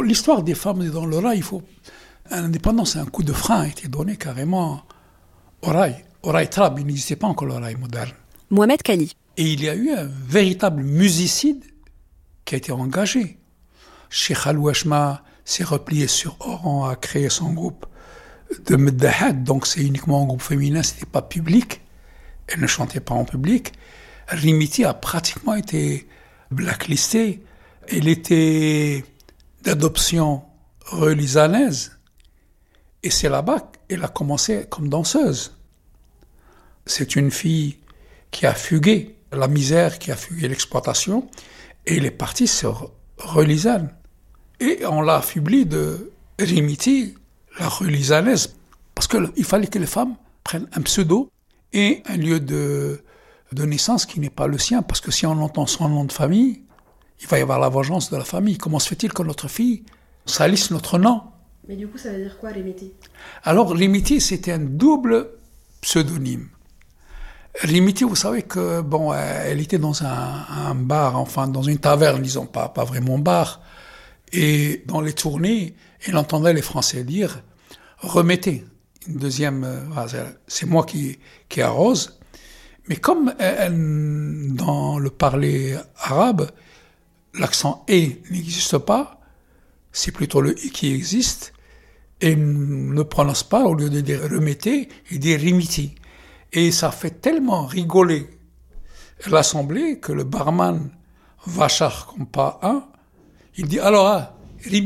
l'histoire des femmes dans le rail, l'indépendance, un coup de frein a été donné carrément au rail. Au rail trab, il n'existait pas encore le rail moderne. Mohamed Kali. Et il y a eu un véritable musicide qui a été engagé. Cheikh Al-Washma s'est replié sur Oran, a créé son groupe de Meddahat, donc c'est uniquement un groupe féminin, c'était pas public. Elle ne chantait pas en public. Rimiti a pratiquement été blacklistée. Elle était d'adoption relisanaise. Et c'est là-bas qu'elle a commencé comme danseuse. C'est une fille qui a fugué la misère, qui a fugué l'exploitation, et elle est partie sur relisane. Et on l'a affaiblie de Rimiti, la relisanaise, parce qu'il fallait que les femmes prennent un pseudo et un lieu de naissance qui n'est pas le sien, parce que si on entend son nom de famille, il va y avoir la vengeance de la famille. Comment se fait-il que notre fille salisse notre nom? Mais du coup, ça veut dire quoi, Rimiti? Alors, Rimiti, c'était un double pseudonyme. Rimiti, vous savez que, elle était dans un bar, enfin, dans une taverne, disons, pas vraiment bar. Et dans les tournées, elle entendait les Français dire « Remettez ». Une deuxième, c'est moi qui arrose. Mais comme dans le parler arabe, l'accent « et » n'existe pas, c'est plutôt le « i » qui existe, et ne prononce pas, au lieu de dire « remettez », il dit « rimiti ». Et ça fait tellement rigoler l'assemblée que le barman, Vachar comme pas un, il dit « alors, rimiti ».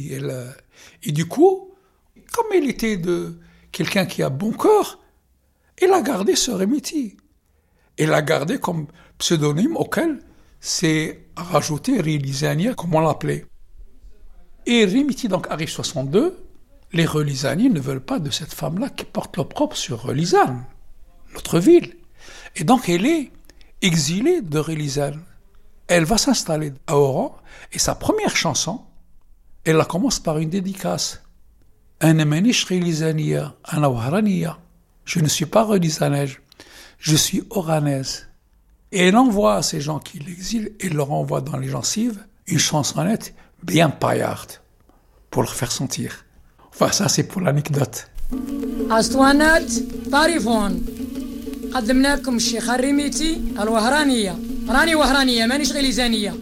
Et du coup, comme il était de quelqu'un qui a bon cœur, il a gardé ce rimiti. Il l'a gardé comme pseudonyme auquel c'est rajouté Relisania, comme on l'appelait. Et Rimiti donc arrive 62, les Relisaniens ne veulent pas de cette femme-là qui porte l'opprobre sur Relisane, notre ville. Et donc elle est exilée de Relisane. Elle va s'installer à Oran, et sa première chanson, elle la commence par une dédicace. Ana manish Relisania, ana wahraniya. Je ne suis pas relisanaise, je suis oranaise. Et elle envoie à ces gens qui l'exilent, et leur envoie dans les gencives une chansonnette bien paillarde pour leur faire sentir. Enfin, ça c'est pour l'anecdote. أسطوانات طارفون قدمنا لكم الشيخ الرميتي الوهرانية راني وهرانية مانيش غليزانية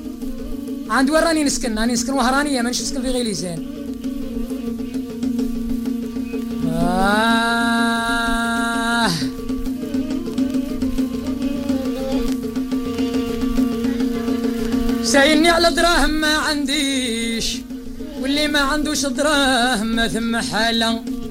عند وين راني نسكن وهرانية مانيش نسكن في غليزان سايلني على دراهم ما عنديش واللي ما عندوش دراهم ما ثم حاله